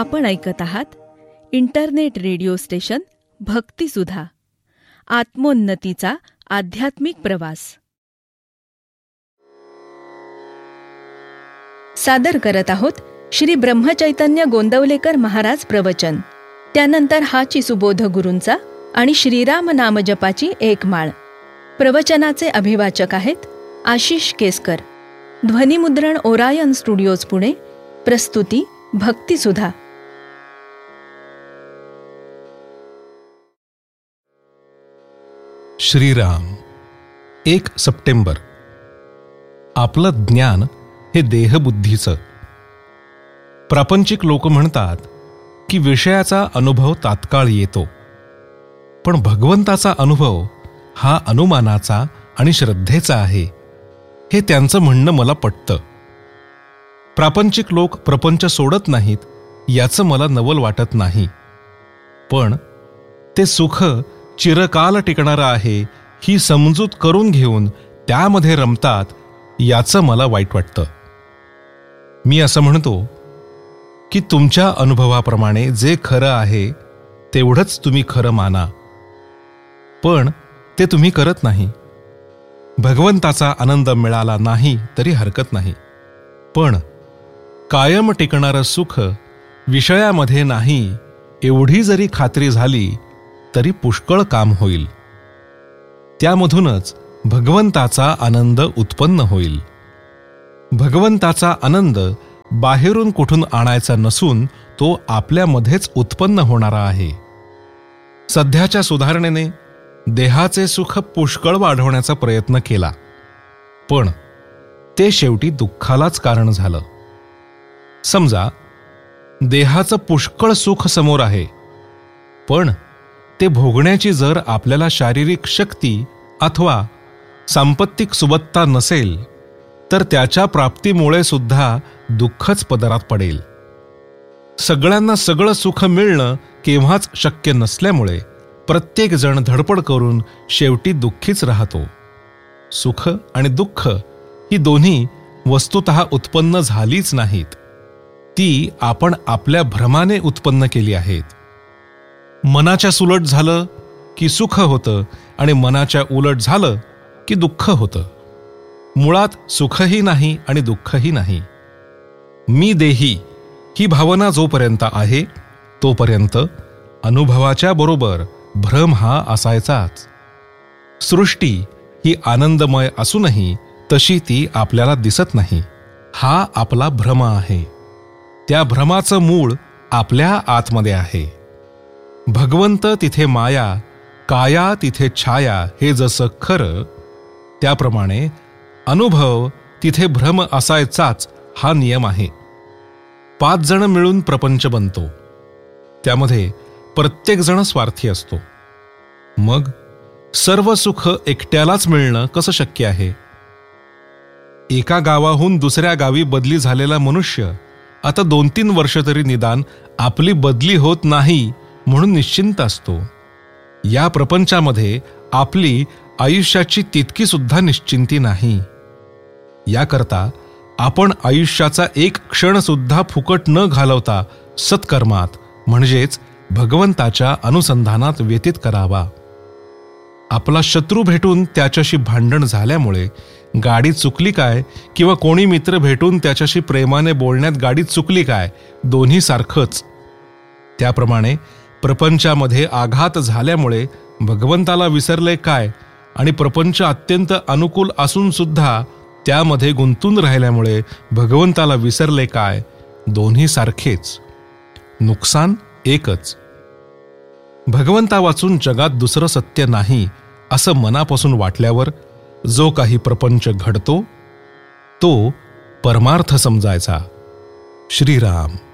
आपण ऐकत आहात इंटरनेट रेडिओ स्टेशन भक्तिसुधा, आत्मोन्नतीचा आध्यात्मिक प्रवास. सादर करत आहोत श्री ब्रह्मचैतन्य गोंदवलेकर महाराज प्रवचन. त्यानंतर हाची सुबोध गुरूंचा आणि श्रीराम नामजपाची एक माळ. प्रवचनाचे अभिवाचक आहेत आशिष केसकर. ध्वनिमुद्रण ओरायन स्टुडिओज पुणे. प्रस्तुती भक्तिसुधा. श्रीराम. 1 सप्टेंबर. आपलं ज्ञान हे देहबुद्धीचं. प्रापंचिक लोक म्हणतात की विषयाचा अनुभव तात्काळ येतो, पण भगवंताचा अनुभव हा अनुमानाचा आणि श्रद्धेचा आहे, हे त्यांचं म्हणणं मला पटतं. प्रापंचिक लोक प्रपंच सोडत नाहीत याचं मला नवल वाटत नाही, पण ते सुख चिरकाल टिकणारं आहे ही समजूत करून घेऊन त्यामध्ये रमतात याचं मला वाईट वाटतं. मी असं म्हणतो की तुमच्या अनुभवाप्रमाणे जे खरं आहे तेवढंच तुम्ही खरं माना, पण ते तुम्ही करत नाही. भगवंताचा आनंद मिळाला नाही तरी हरकत नाही, पण कायम टिकणारं सुख विषयामध्ये नाही एवढी जरी खात्री झाली तरी पुष्कळ काम होईल. त्यामधूनच भगवंताचा आनंद उत्पन्न होईल. भगवंताचा आनंद बाहेरून कुठून आणायचा नसून तो आपल्यामध्येच उत्पन्न होणारा आहे. सध्याच्या सुधारणेने देहाचे सुख पुष्कळ वाढवण्याचा प्रयत्न केला, पण ते शेवटी दुःखालाच कारण झालं. समजा देहाचं पुष्कळ सुख समोर आहे, पण ते भोगण्याची जर आपल्याला शारीरिक शक्ती अथवा सांपत्तिक सुबत्ता नसेल तर त्याच्या प्राप्तीमुळे सुद्धा दुःखच पदरात पडेल. सगळ्यांना सगळं सुख मिळणं केव्हाच शक्य नसल्यामुळे प्रत्येक जण धडपड करून शेवटी दुःखीच राहतो. सुख आणि दुःख ही दोन्ही वस्तुतः उत्पन्न झालीच नाहीत, ती आपण आपल्या भ्रमाने उत्पन्न केली आहेत. मनाच्या सुलट झालं की सुख होतं आणि मनाच्या उलट झालं की दुःख होतं. मुळात सुखही नाही आणि दुःखही नाही. मी देही ही भावना जोपर्यंत आहे तोपर्यंत अनुभवाच्या बरोबर भ्रम हा असायचाच. सृष्टी ही आनंदमय असूनही तशी ती आपल्याला दिसत नाही, हा आपला भ्रम आहे. त्या भ्रमाचं मूळ आपल्या आतमध्ये आहे. भगवंत तिथे माया, काया तिथे छाया हे जसं खरं, त्याप्रमाणे अनुभव तिथे भ्रम असायचाच हा नियम आहे. 5 जण मिळून प्रपंच बनतो, त्यामध्ये प्रत्येक जण स्वार्थी असतो. मग सर्व सुख एकट्यालाच मिळणं कसं शक्य आहे? एका गावाहून दुसऱ्या गावी बदली झालेला मनुष्य आता 2-3 वर्ष तरी निदान आपली बदली होत नाही म्हणून निश्चिंत असतो. या प्रपंचामध्ये आपली आयुष्याची तितकी सुद्धा निश्चिंती नाही. याकरता आपण आयुष्याचा एक क्षण सुद्धा फुकट न घालवता सत्कर्मात म्हणजेच भगवंताच्या अनुसंधानात व्यतीत करावा. आपला शत्रू भेटून त्याच्याशी भांडण झाल्यामुळे गाडी चुकली काय किंवा कोणी मित्र भेटून त्याच्याशी प्रेमाने बोलण्यात गाडी चुकली काय, दोन्ही सारखंच. त्याप्रमाणे प्रपंचामध्ये आघात झाल्यामुळे भगवंताला विसरले काय आणि प्रपंच अत्यंत अनुकूल असून सुद्धा त्यामध्ये गुंतून राहिल्यामुळे भगवंताला विसरले काय, दोन्ही सारखेच. नुकसान एकच. भगवंता वाचून जगात दुसरं सत्य नाही असं मनापासून वाटल्यावर जो काही प्रपंच घडतो तो परमार्थ समजायचा. श्रीराम.